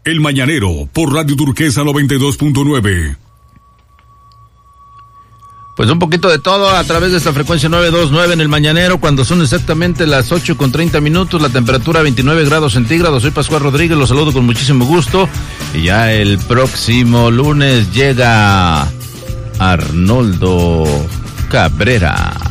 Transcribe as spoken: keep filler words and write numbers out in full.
El Mañanero, por Radio Turquesa noventa y dos punto nueve. Pues un poquito de todo a través de esta frecuencia novecientos veintinueve en El Mañanero, cuando son exactamente las ocho con treinta minutos, la temperatura veintinueve grados centígrados. Soy Pascual Rodríguez, los saludo con muchísimo gusto. Y ya el próximo lunes llega Arnoldo Cabrera.